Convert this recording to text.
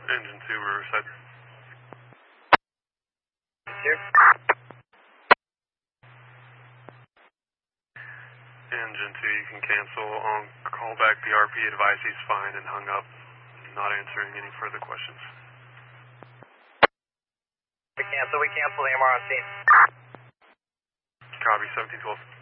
Engine 2, Riverside. Here. Engine 2, you can cancel on callback. The RP advised he's fine and hung up, not answering any further questions. We cancel the MR on scene. Copy, 1712.